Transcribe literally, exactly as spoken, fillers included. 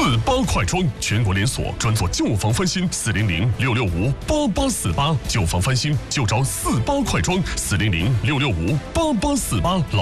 四八快装，全国连锁，专做旧房翻新。四零零六六五八八四八，旧房翻新就找四八快装。四零零六六五八八四八，老